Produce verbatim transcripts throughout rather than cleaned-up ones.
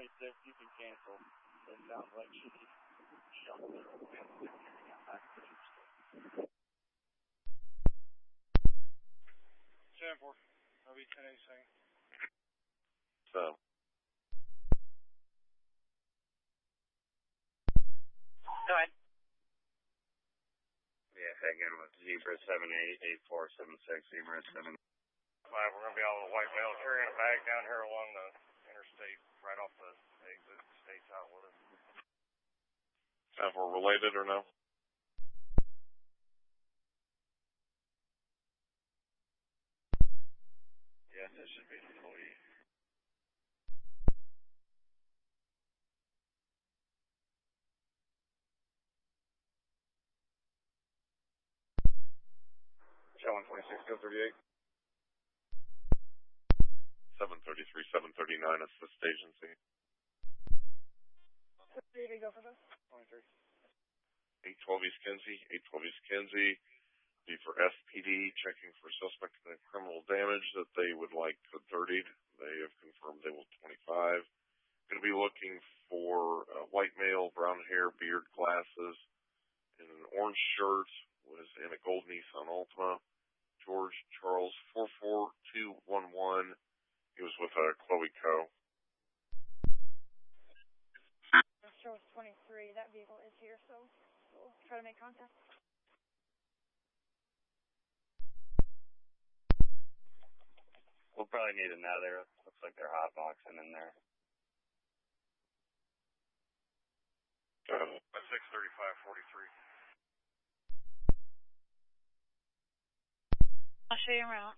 twenty-six, you can cancel. It sounds like she's showing me. ten four. That'll be ten eighty-second. So. Go ahead. Yeah, again with Zebra seven eight eight four seven six, Zebra seven. Five, we're going to be out with a white male carrying a bag down here along the interstate, right off the exit, state's out with us. If we're related or no? Yes, that should be an employee. Showing twenty-six, go thirty-eight. seven thirty-three, seven thirty-nine, assist agency. Ready to go for this? twenty-three. eight twelve East Kenzie, eight twelve East Kenzie. Be for S P D, checking for suspect in criminal damage that they would like code thirty. They have confirmed they will twenty-five. Going to be looking for a white male, brown hair, beard, glasses, in an orange shirt, was in a gold Nissan Altima. George Charles four four two one one. He was with a Chloe Co. Shows twenty-three. That vehicle is here, so we'll try to make contact. We'll probably need another. Looks like they're hotboxing in there. Uh, At six thirty-five forty-three. I'll show you around.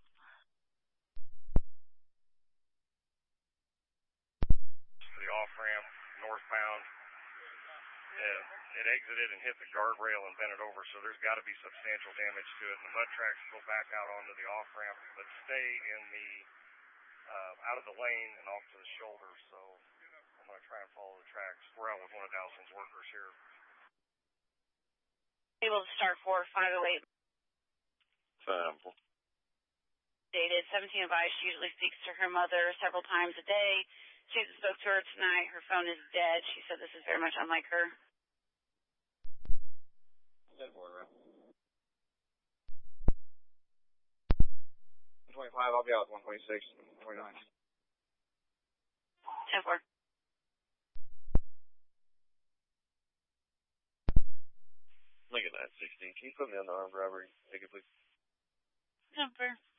The off-ramp, northbound. Yeah, it exited and hit the guardrail and bent it over, so there's got to be substantial damage to it. And the mud tracks go back out onto the off-ramp, but stay in the, uh, out of the lane and off to the shoulder, so I'm going to try and follow the tracks. We're out with one of Dowson's workers here. Able to start for five oh eight. Sample. Dated seventeen advised. She usually speaks to her mother several times a day. She hasn't spoke to her tonight. Her phone is dead. She said this is very much unlike her. ten four, right? twenty-five, I'll be out with one twenty-six, twenty-nine. ten four. Look at that, sixteen. Can you put me on the armed robbery ticket, please? ten four.